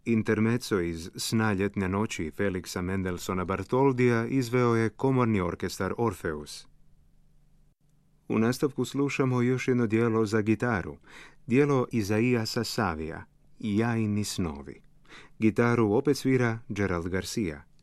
Intermezzo iz Sna ljetne noći Felixa Mendelssohna Bartholdija izveo je komorni orkestar Orfeus. U nastavku slušamo još jedno djelo za gitaru, djelo Izaijasa Savija, Jajini snovi. Gitaru opet svira Gerald Garcia.